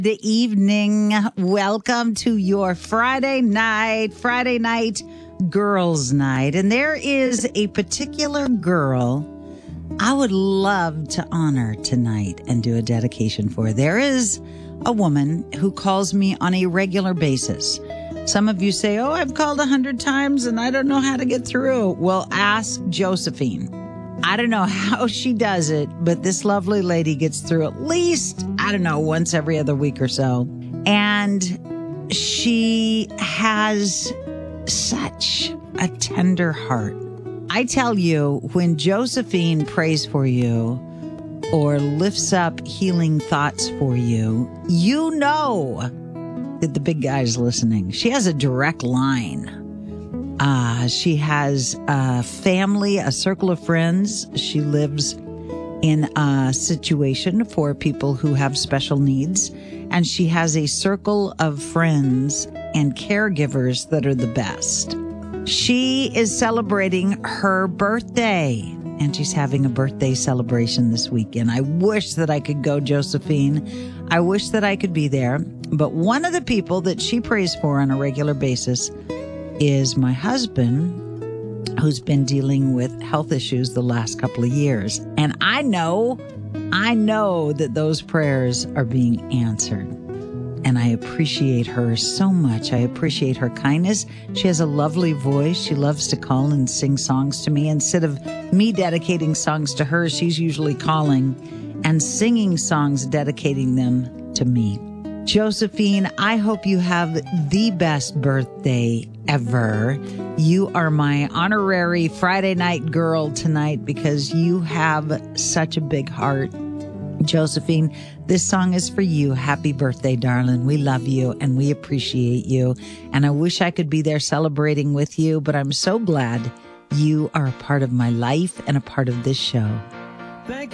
The evening. Welcome to your Friday night girls' night. And there is a particular girl I would love to honor tonight and do a dedication for. There is a woman who calls me on a regular basis. Some of you say, I've called 100 times and I don't know how to get through. Well, ask Josephine. I don't know how she does it, but this lovely lady gets through at least, once every other week or so. And she has such a tender heart. I tell you, when Josephine prays for you or lifts up healing thoughts for you, you know that the big guy's listening. She has a direct line. She has a family, a circle of friends. She lives in a situation for people who have special needs. And she has a circle of friends and caregivers that are the best. She is celebrating her birthday, and she's having a birthday celebration this weekend. I wish that I could go, Josephine. I wish that I could be there. But one of the people that she prays for on a regular basis is my husband, who's been dealing with health issues the last couple of years. And I know that those prayers are being answered. And I appreciate her so much. I appreciate her kindness. She has a lovely voice. She loves to call and sing songs to me. Instead of me dedicating songs to her, she's usually calling and singing songs, dedicating them to me. Josephine, I hope you have the best birthday ever. You are my honorary Friday night girl tonight because you have such a big heart. Josephine, this song is for you. Happy birthday, darling. We love you and we appreciate you. And I wish I could be there celebrating with you, but I'm so glad you are a part of my life and a part of this show.